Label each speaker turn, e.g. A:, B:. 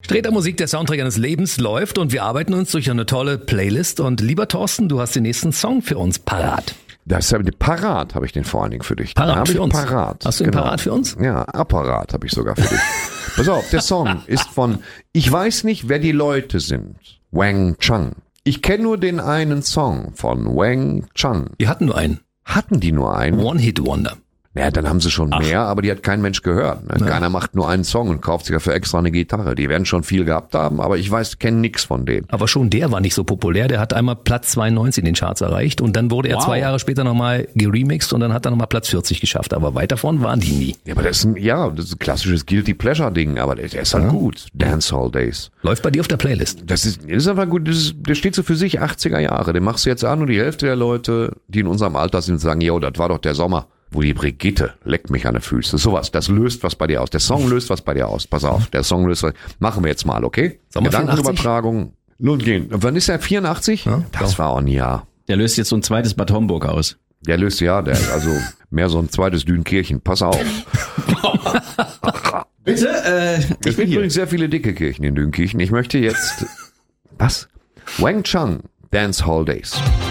A: Streter Musik, der Soundtrack eines Lebens läuft und wir arbeiten uns durch eine tolle Playlist. Und lieber Thorsten, du hast den nächsten Song für uns parat.
B: Parat habe ich den vor allen Dingen für dich.
A: Parat für uns?
B: Parat.
A: Hast du ihn parat für uns?
B: Ja, Apparat habe ich sogar für dich. Pass auf, der Song ist von, ich weiß nicht, wer die Leute sind, Wang Chung. Ich kenne nur den einen Song von Wang Chung.
A: Die hatten nur einen.
B: Hatten die nur einen?
A: One-Hit-Wonder.
B: Naja, dann haben sie schon mehr, aber die hat kein Mensch gehört. Ne? Keiner macht nur einen Song und kauft sich dafür extra eine Gitarre. Die werden schon viel gehabt haben, aber ich kenne nix von denen.
A: Aber schon der war nicht so populär. Der hat einmal Platz 92 in den Charts erreicht und dann wurde er 2 Jahre später nochmal geremixed und dann hat er nochmal Platz 40 geschafft. Aber weit davon waren die nie.
B: Ja, aber das ist ein klassisches Guilty Pleasure Ding, aber der ist halt gut. Dancehall Days.
A: Läuft bei dir auf der Playlist.
B: Das ist einfach gut. Der steht so für sich 80er Jahre. Den machst du jetzt an und die Hälfte der Leute, die in unserem Alter sind, sagen, yo, das war doch der Sommer. Wo die Brigitte leckt mich an den Füßen. Sowas, das löst was bei dir aus. Der Song löst was bei dir aus. Pass auf, der Song löst was. Machen wir jetzt mal, okay? Gedankenübertragung. Nun gehen. Wann ist der? 84? Ja, das war auch ein Jahr.
C: Der löst jetzt so ein zweites Bad Homburg aus.
B: Der löst also mehr so ein zweites Dünkirchen. Pass auf.
C: Bitte?
B: Es gibt übrigens sehr viele dicke Kirchen in Dünkirchen. Ich möchte jetzt... Was? Wang Chung, Dancehall Days.